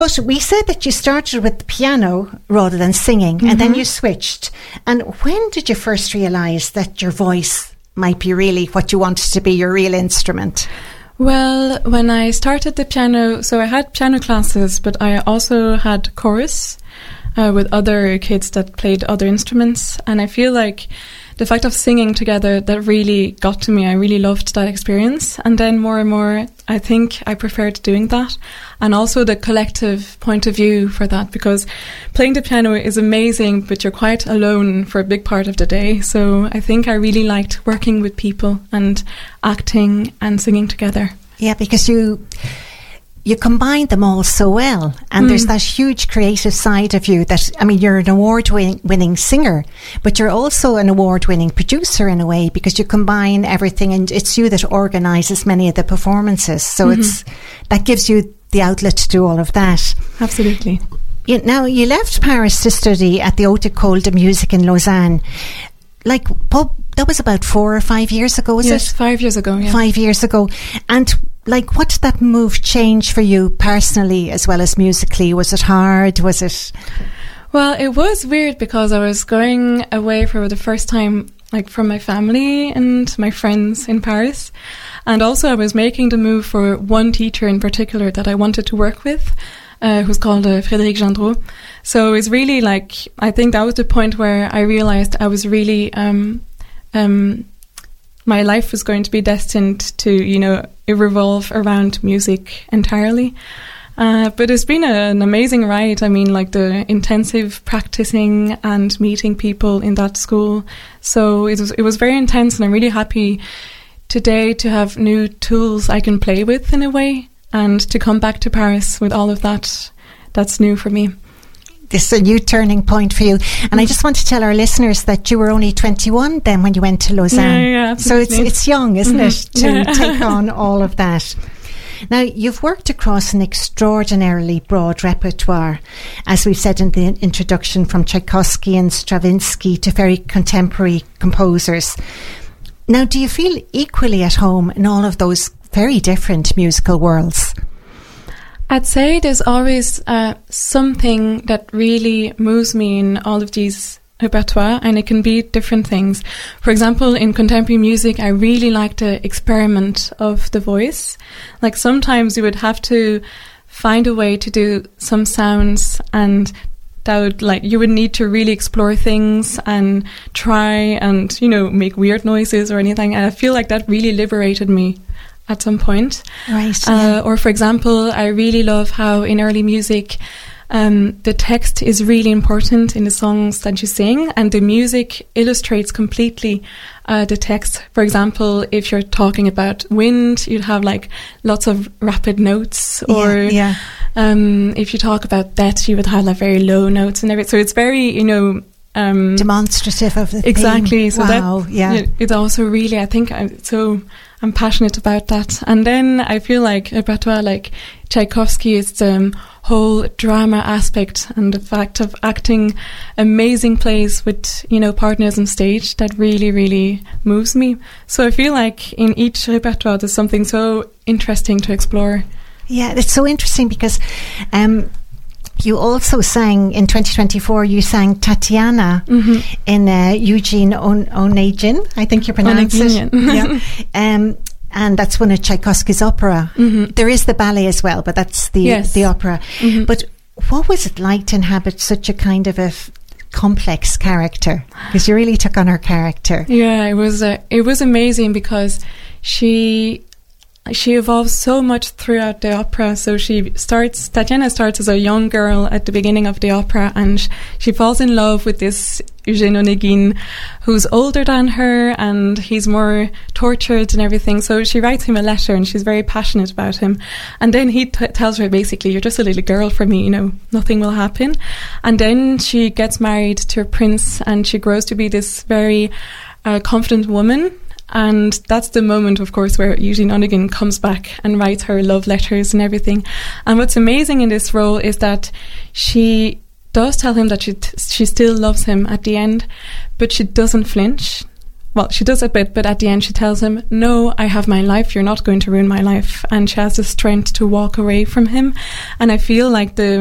But we said that you started with the piano rather than singing, and then you switched. And when did you first realise that your voice might be really what you wanted to be, your real instrument? Well, when I started the piano, so I had piano classes, but I also had chorus with other kids that played other instruments. And I feel like the fact of singing together, that really got to me. I really loved that experience. And then more and more, I think I preferred doing that. And also the collective point of view for that, because playing the piano is amazing, but you're quite alone for a big part of the day. So I think I really liked working with people and acting and singing together. Yeah, because you combine them all so well, and there's that huge creative side of you that, I mean, you're an award-winning singer, but you're also an award-winning producer in a way, because you combine everything, and it's you that organises many of the performances. So that gives you the outlet to do all of that. Absolutely. Now, you left Paris to study at the Haute École de Musique in Lausanne. Like, that was about 4 or 5 years ago, was it? Yes, 5 years ago, yeah. 5 years ago. And like, what did that move change for you personally as well as musically? Was it hard? Was it... Well, it was weird because I was going away for the first time, like, from my family and my friends in Paris. And also I was making the move for one teacher in particular that I wanted to work with, who's called Frédéric Gendreau. So it's really like, I think that was the point where I realized I was really... my life was going to be destined to, revolve around music entirely. But it's been an amazing ride. I mean, like the intensive practicing and meeting people in that school. So it was very intense, and I'm really happy today to have new tools I can play with in a way, and to come back to Paris with all of that. That's new for me. This is a new turning point for you. And I just want to tell our listeners that you were only 21 then when you went to Lausanne. Yeah, so it's young, isn't it, to take on all of that. Now, you've worked across an extraordinarily broad repertoire, as we've said in the introduction, from Tchaikovsky and Stravinsky to very contemporary composers. Now, do you feel equally at home in all of those very different musical worlds? I'd say there's always something that really moves me in all of these repertoire, and it can be different things. For example, in contemporary music, I really like the experiment of the voice. Like, sometimes you would have to find a way to do some sounds, and that would, like, you would need to really explore things and try and, make weird noises or anything. And I feel like that really liberated me at some point. Right. Yeah. Or, for example, I really love how in early music the text is really important in the songs that you sing, and the music illustrates completely the text. For example, if you're talking about wind, you'd have like lots of rapid notes, or if you talk about death, you would have like very low notes and everything. So it's very, demonstrative of the exactly. theme. So that it's also really, I think, I'm passionate about that. And then I feel like repertoire like Tchaikovsky is the whole drama aspect, and the fact of acting amazing plays with, partners on stage, that really, really moves me. So I feel like in each repertoire there's something so interesting to explore. Yeah, it's so interesting because you also sang in 2024, you sang Tatiana in Eugene Onegin, I think you pronounce it. Yeah. And that's one of Tchaikovsky's opera. There is the ballet as well, but that's the opera. But what was it like to inhabit such a kind of a complex character? Because you really took on her character. Yeah, it was amazing because she evolves so much throughout the opera. So Tatiana starts as a young girl at the beginning of the opera, and she falls in love with this Eugene Onegin who's older than her, and he's more tortured and everything. So she writes him a letter, and she's very passionate about him. And then he tells her, basically, you're just a little girl for me, nothing will happen. And then she gets married to a prince, and she grows to be this very confident woman. And that's the moment, of course, where Eugene Onegin comes back and writes her love letters and everything. And what's amazing in this role is that she does tell him that she still loves him at the end, but she doesn't flinch. well, she does a bit, but at the end she tells him, no, I have my life, you're not going to ruin my life. And she has the strength to walk away from him. And I feel like the